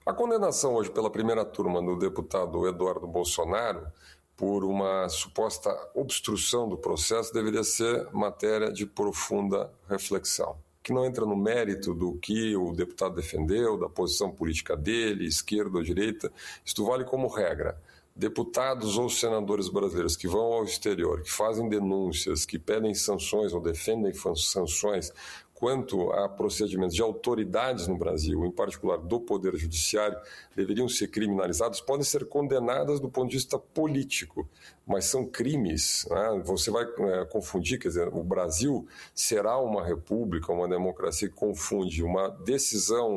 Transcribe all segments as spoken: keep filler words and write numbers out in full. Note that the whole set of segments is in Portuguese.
A condenação hoje pela primeira turma do deputado Eduardo Bolsonaro por uma suposta obstrução do processo deveria ser matéria de profunda reflexão, que não entra no mérito do que o deputado defendeu, da posição política dele, esquerda ou direita. Isto vale como regra. Deputados ou senadores brasileiros que vão ao exterior, que fazem denúncias, que pedem sanções ou defendem sanções quanto a procedimentos de autoridades no Brasil, em particular do Poder Judiciário, deveriam ser criminalizados, podem ser condenadas do ponto de vista político, mas são crimes, né? Você vai é, confundir, quer dizer, o Brasil será uma república, uma democracia que confunde uma decisão,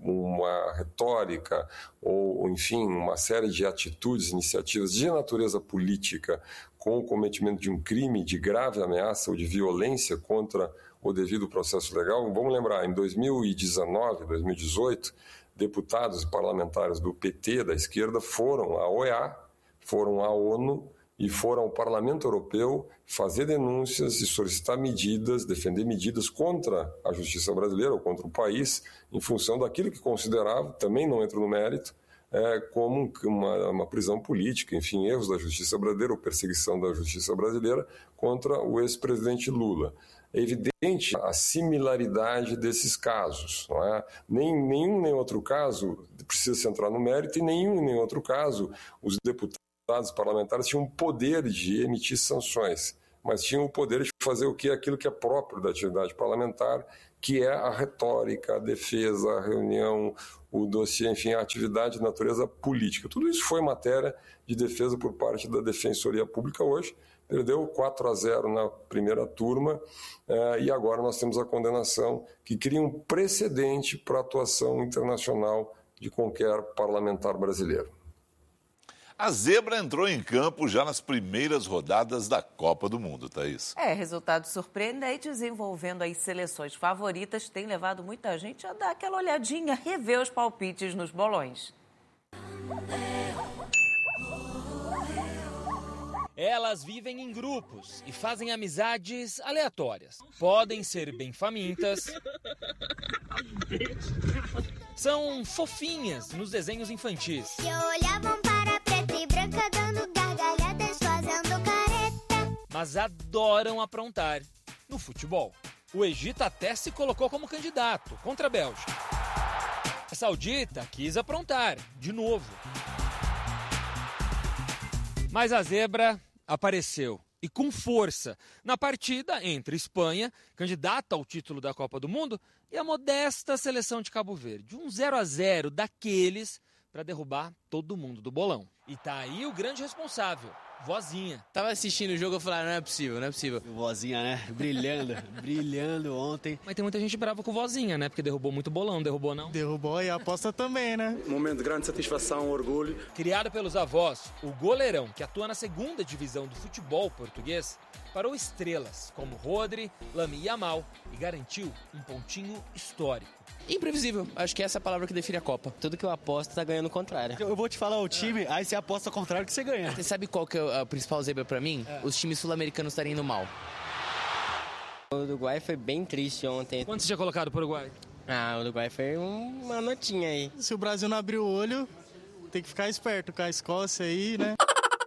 uma retórica, ou, enfim, uma série de atitudes, iniciativas de natureza política com o cometimento de um crime de grave ameaça ou de violência contra o devido processo legal. Vamos lembrar, em dois mil e dezenove, dois mil e dezoito, deputados e parlamentares do P T, da esquerda, foram à O E A, foram à ONU e foram ao Parlamento Europeu fazer denúncias e solicitar medidas, defender medidas contra a justiça brasileira ou contra o país, em função daquilo que consideravam, também não entra no mérito, é, como uma, uma prisão política, enfim, erros da justiça brasileira ou perseguição da justiça brasileira contra o ex-presidente Lula. É evidente a similaridade desses casos, não é? Nem, nenhum nem outro caso precisa se entrar no mérito e nenhum nem outro caso os deputados parlamentares tinham o poder de emitir sanções, mas tinham o poder de fazer o que? Aquilo que é próprio da atividade parlamentar, que é a retórica, a defesa, a reunião, o dossiê, enfim, a atividade de natureza política. Tudo isso foi matéria de defesa por parte da Defensoria Pública hoje. Perdeu quatro a zero na primeira turma eh, e agora nós temos a condenação que cria um precedente para a atuação internacional de qualquer parlamentar brasileiro. A zebra entrou em campo já nas primeiras rodadas da Copa do Mundo, Thaís. É, resultados surpreendentes envolvendo as seleções favoritas tem levado muita gente a dar aquela olhadinha, rever os palpites nos bolões. Elas vivem em grupos e fazem amizades aleatórias. Podem ser bem famintas. São fofinhas nos desenhos infantis. Que olhavam para preta e branca dando gargalhadas, fazendo careta. Mas adoram aprontar no futebol. O Egito até se colocou como candidato contra a Bélgica. A Saudita quis aprontar de novo. Mas a zebra apareceu, e com força, na partida entre Espanha, candidata ao título da Copa do Mundo, e a modesta seleção de Cabo Verde. Um zero a zero daqueles para derrubar todo mundo do bolão. E tá aí o grande responsável, Vozinha. Tava assistindo o jogo e falei, não é possível, não é possível. Vozinha, né? Brilhando, brilhando ontem. Mas tem muita gente brava com o Vozinha, né? Porque derrubou muito bolão, derrubou não? Derrubou e a aposta também, né? Momento de grande satisfação, orgulho. Criado pelos avós, o goleirão, que atua na segunda divisão do futebol português, parou estrelas como Rodri, Lamine Yamal e garantiu um pontinho histórico. Imprevisível, acho que essa é a palavra que define a Copa. Tudo que eu aposto tá ganhando o contrário. Eu vou te falar o time, aí você aposta ao contrário que você ganha. Você sabe qual que é a principal zebra pra mim? É. Os times sul-americanos estarem indo mal. O Uruguai foi bem triste ontem. Quanto você tinha colocado pro Uruguai? Ah, o Uruguai foi uma notinha aí. Se o Brasil não abrir o olho, tem que ficar esperto com a Escócia aí, né?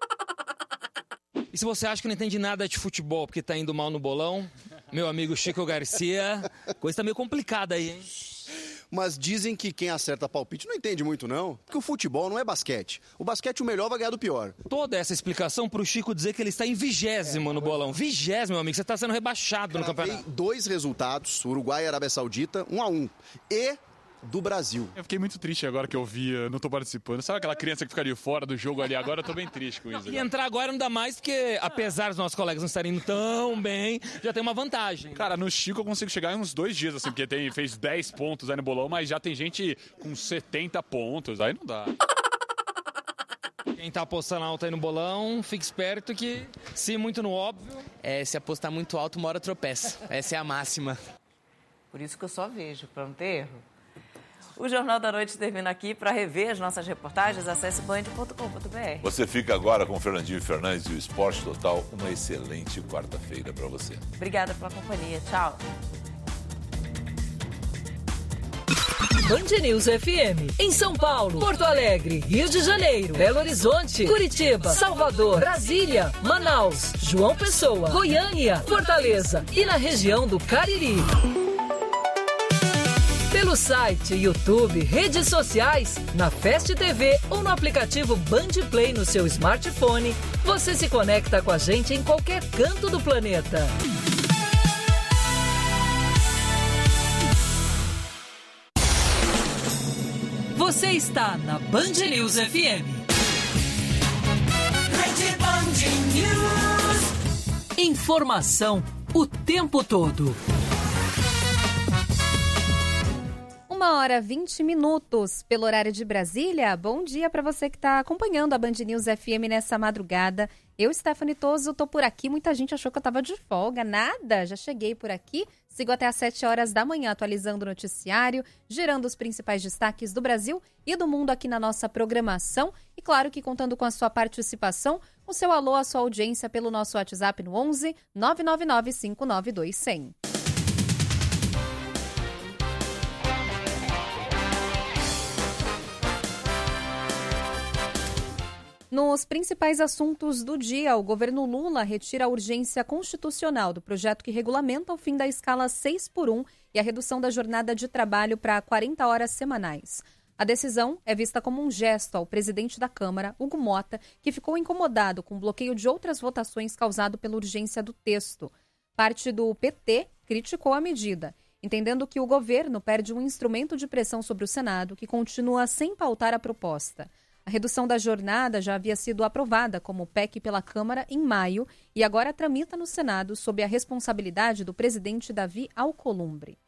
E se você acha que não entende nada de futebol porque tá indo mal no bolão, meu amigo Chico Garcia, coisa tá meio complicada aí, hein? Mas dizem que quem acerta palpite não entende muito, não. Porque o futebol não é basquete. O basquete, o melhor vai ganhar do pior. Toda essa explicação pro Chico dizer que ele está em vigésimo é, no bolão. Vigésimo, meu amigo. Você está sendo rebaixado no campeonato. Dois resultados, Uruguai e Arábia Saudita, um a um. E do Brasil. Eu fiquei muito triste agora que eu vi, eu não tô participando. Sabe aquela criança que fica de fora do jogo ali agora? Eu tô bem triste com isso. E entrar agora não dá mais, porque apesar dos nossos colegas não estarem indo tão bem, já tem uma vantagem. Cara, no Chico eu consigo chegar em uns dois dias, assim, porque tem, fez dez pontos aí no bolão, mas já tem gente com setenta pontos, aí não dá. Quem tá apostando alto aí no bolão, fique esperto que, se muito no óbvio... É, se apostar muito alto, uma hora tropeça. Essa é a máxima. Por isso que eu só vejo, pra não ter erro. O Jornal da Noite termina aqui. Para rever as nossas reportagens, acesse band ponto com ponto br. Você fica agora com o Fernandinho Fernandes e o Esporte Total. Uma excelente quarta-feira para você. Obrigada pela companhia. Tchau. Band News F M. Em São Paulo, Porto Alegre, Rio de Janeiro, Belo Horizonte, Curitiba, Salvador, Brasília, Manaus, João Pessoa, Goiânia, Fortaleza e na região do Cariri. Pelo site, YouTube, redes sociais, na Fast T V ou no aplicativo Band Play no seu smartphone, você se conecta com a gente em qualquer canto do planeta. Você está na Band News F M. Rede Band News. Informação o tempo todo. Uma hora vinte minutos pelo horário de Brasília. Bom dia para você que está acompanhando a Band News F M nessa madrugada. Eu, Stephanie Toso, tô por aqui. Muita gente achou que eu estava de folga. Nada, já cheguei por aqui. Sigo até às sete horas da manhã atualizando o noticiário, gerando os principais destaques do Brasil e do mundo aqui na nossa programação. E claro que contando com a sua participação, o seu alô, a sua audiência pelo nosso WhatsApp no onze nove nove nove cinco nove dois zero zero. Nos principais assuntos do dia, o governo Lula retira a urgência constitucional do projeto que regulamenta o fim da escala seis por um e a redução da jornada de trabalho para quarenta horas semanais. A decisão é vista como um gesto ao presidente da Câmara, Hugo Mota, que ficou incomodado com o bloqueio de outras votações causado pela urgência do texto. Parte do P T criticou a medida, entendendo que o governo perde um instrumento de pressão sobre o Senado, que continua sem pautar a proposta. A redução da jornada já havia sido aprovada como P E C pela Câmara em maio e agora tramita no Senado sob a responsabilidade do presidente Davi Alcolumbre.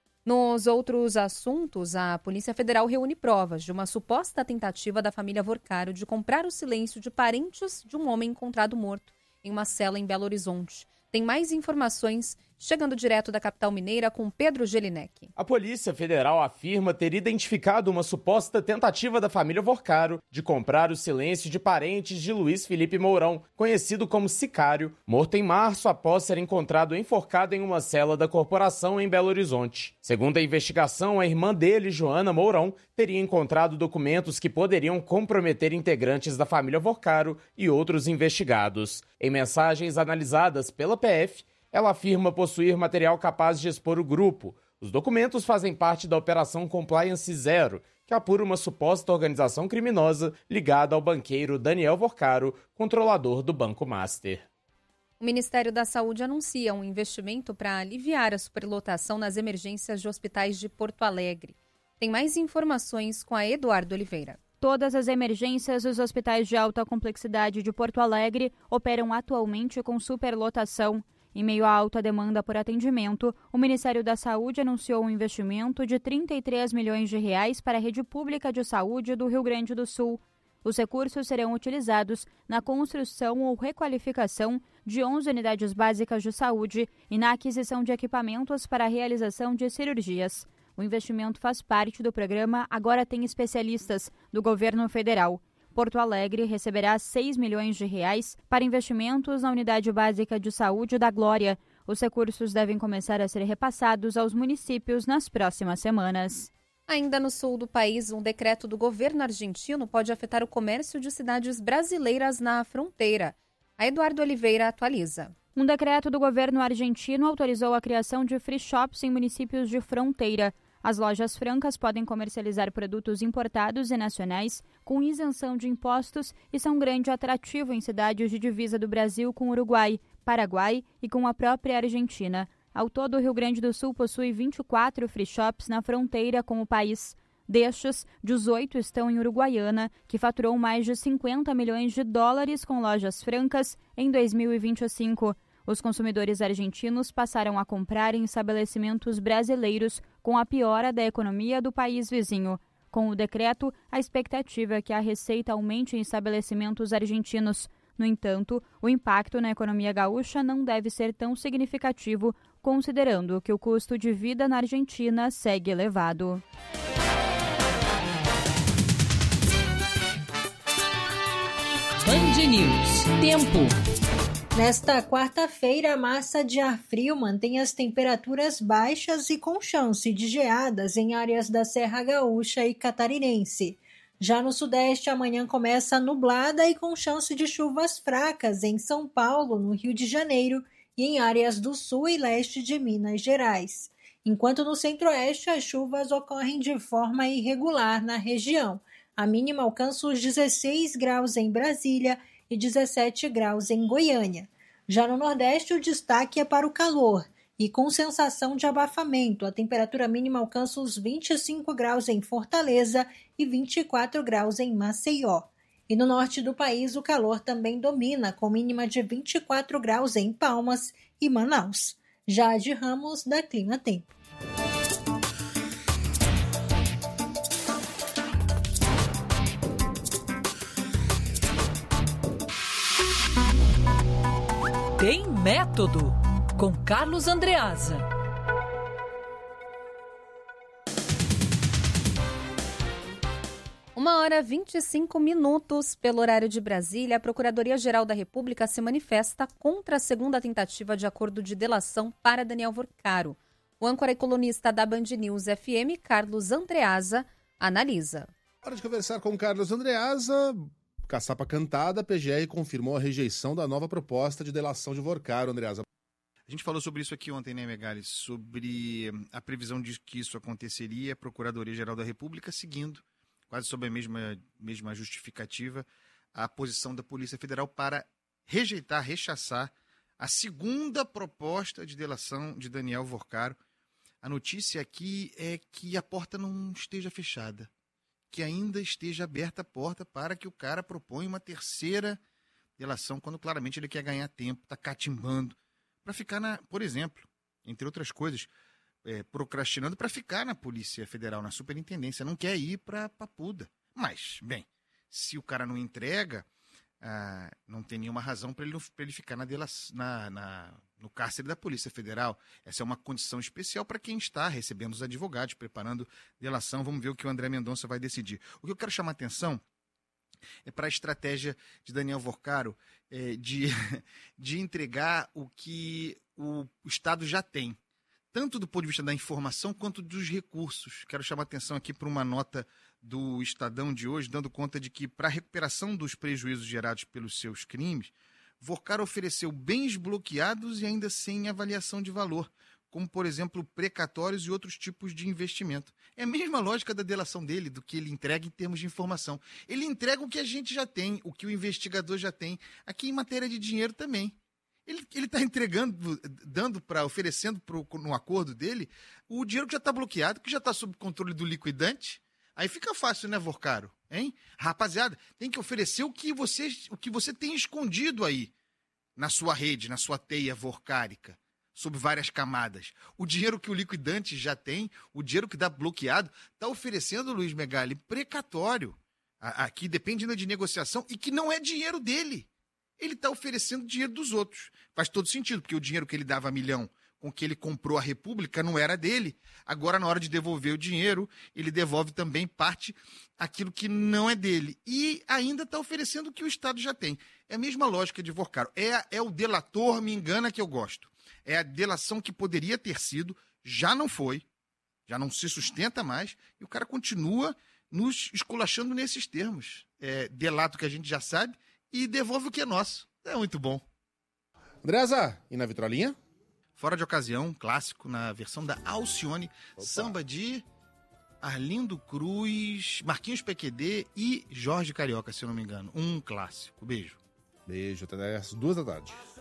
Nos outros assuntos, a Polícia Federal reúne provas de uma suposta tentativa da família Vorcaro de comprar o silêncio de parentes de um homem encontrado morto em uma cela em Belo Horizonte. Tem mais informações chegando direto da capital mineira com Pedro Gelinek. A Polícia Federal afirma ter identificado uma suposta tentativa da família Vorcaro de comprar o silêncio de parentes de Luiz Felipe Mourão, conhecido como Sicário, morto em março após ser encontrado enforcado em uma cela da corporação em Belo Horizonte. Segundo a investigação, a irmã dele, Joana Mourão, teria encontrado documentos que poderiam comprometer integrantes da família Vorcaro e outros investigados. Em mensagens analisadas pela P F, ela afirma possuir material capaz de expor o grupo. Os documentos fazem parte da Operação Compliance Zero, que apura uma suposta organização criminosa ligada ao banqueiro Daniel Vorcaro, controlador do Banco Master. O Ministério da Saúde anuncia um investimento para aliviar a superlotação nas emergências de hospitais de Porto Alegre. Tem mais informações com a Eduardo Oliveira. Todas as emergências dos hospitais de alta complexidade de Porto Alegre operam atualmente com superlotação. Em meio à alta demanda por atendimento, o Ministério da Saúde anunciou um investimento de trinta e três milhões de reais para a rede pública de saúde do Rio Grande do Sul. Os recursos serão utilizados na construção ou requalificação de onze unidades básicas de saúde e na aquisição de equipamentos para a realização de cirurgias. O investimento faz parte do programa Agora Tem Especialistas, do governo federal. Porto Alegre receberá seis milhões de reais para investimentos na Unidade Básica de Saúde da Glória. Os recursos devem começar a ser repassados aos municípios nas próximas semanas. Ainda no sul do país, um decreto do governo argentino pode afetar o comércio de cidades brasileiras na fronteira. A Eduardo Oliveira atualiza. Um decreto do governo argentino autorizou a criação de free shops em municípios de fronteira. As lojas francas podem comercializar produtos importados e nacionais com isenção de impostos e são um grande atrativo em cidades de divisa do Brasil com Uruguai, Paraguai e com a própria Argentina. Ao todo, o Rio Grande do Sul possui vinte e quatro free shops na fronteira com o país. Destes, dezoito estão em Uruguaiana, que faturou mais de cinquenta milhões de dólares com lojas francas em dois mil e vinte e cinco. Os consumidores argentinos passaram a comprar em estabelecimentos brasileiros com a piora da economia do país vizinho. Com o decreto, a expectativa é que a receita aumente em estabelecimentos argentinos. No entanto, o impacto na economia gaúcha não deve ser tão significativo, considerando que o custo de vida na Argentina segue elevado. Band News. Tempo. Nesta quarta-feira, a massa de ar frio mantém as temperaturas baixas e com chance de geadas em áreas da Serra Gaúcha e Catarinense. Já no Sudeste, amanhã começa nublada e com chance de chuvas fracas em São Paulo, no Rio de Janeiro e em áreas do Sul e Leste de Minas Gerais. Enquanto no Centro-Oeste, as chuvas ocorrem de forma irregular na região. A mínima alcança os dezesseis graus em Brasília e dezessete graus em Goiânia. Já no Nordeste, o destaque é para o calor e com sensação de abafamento. A temperatura mínima alcança os vinte e cinco graus em Fortaleza e vinte e quatro graus em Maceió. E no norte do país, o calor também domina, com mínima de vinte e quatro graus em Palmas e Manaus. Jade Ramos, da Clima Tempo. Tem Método, com Carlos Andreasa. Uma hora e vinte e cinco minutos pelo horário de Brasília, a Procuradoria-Geral da República se manifesta contra a segunda tentativa de acordo de delação para Daniel Vorcaro. O âncora e colunista da Band News F M, Carlos Andreasa, analisa. Hora de conversar com Carlos Andreasa. Caçapa cantada, a P G R confirmou a rejeição da nova proposta de delação de Vorcaro, Andreasa. A gente falou sobre isso aqui ontem, né, Megali? Sobre a previsão de que isso aconteceria, a Procuradoria-Geral da República seguindo, quase sob a mesma, mesma justificativa, a posição da Polícia Federal para rejeitar, rechaçar a segunda proposta de delação de Daniel Vorcaro. A notícia aqui é que a porta não esteja fechada, que ainda esteja aberta a porta para que o cara proponha uma terceira delação, quando claramente ele quer ganhar tempo, está catimbando, para ficar na, por exemplo, entre outras coisas, é, procrastinando para ficar na Polícia Federal, na Superintendência, não quer ir para a Papuda. Mas, bem, se o cara não entrega, ah, não tem nenhuma razão para ele, ele ficar na, na, na, no cárcere da Polícia Federal. Essa é uma condição especial para quem está recebendo os advogados, preparando delação. Vamos ver o que o André Mendonça vai decidir. O que eu quero chamar a atenção é para a estratégia de Daniel Vorcaro é, de, de entregar o que o Estado já tem, tanto do ponto de vista da informação quanto dos recursos. Quero chamar a atenção aqui para uma nota do Estadão de hoje, dando conta de que, para a recuperação dos prejuízos gerados pelos seus crimes, Vorcaro ofereceu bens bloqueados e ainda sem avaliação de valor, como, por exemplo, precatórios e outros tipos de investimento. É a mesma lógica da delação dele, do que ele entrega em termos de informação. Ele entrega o que a gente já tem, o que o investigador já tem. Aqui em matéria de dinheiro também. Ele está entregando, dando para, oferecendo pro, no acordo dele, o dinheiro que já está bloqueado, que já está sob controle do liquidante. Aí fica fácil, né, Vorcaro? Hein? Rapaziada, tem que oferecer o que você, o que você tem escondido aí na sua rede, na sua teia vorcárica, sob várias camadas. O dinheiro que o liquidante já tem, o dinheiro que dá bloqueado, está oferecendo, Luiz Megali, precatório. Aqui depende de negociação e que não é dinheiro dele. Ele está oferecendo dinheiro dos outros. Faz todo sentido, porque o dinheiro que ele dava a milhão com que ele comprou a República não era dele. Agora, na hora de devolver o dinheiro, ele devolve também parte aquilo que não é dele. E ainda está oferecendo o que o Estado já tem. É a mesma lógica de Vorcaro. É, é o delator me engana que eu gosto. É a delação que poderia ter sido, já não foi, já não se sustenta mais, e o cara continua nos esculachando nesses termos. É, delata o que a gente já sabe e devolve o que é nosso. É muito bom. Andreasa, e na vitrolinha? Fora de ocasião, clássico, na versão da Alcione, Opa. Samba de Arlindo Cruz, Marquinhos P Q D e Jorge Carioca, se eu não me engano. Um clássico. Beijo. Beijo, até as duas da tarde.